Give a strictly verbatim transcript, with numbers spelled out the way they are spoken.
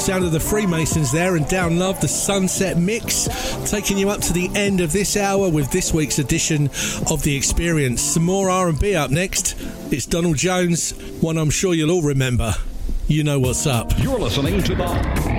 Sound of the Freemasons there, and Down Love, the Sunset Mix, taking you up to the end of this hour with this week's edition of The Experience. Some more R and B up next. It's Donald Jones, one I'm sure you'll all remember. You know what's up. You're listening to the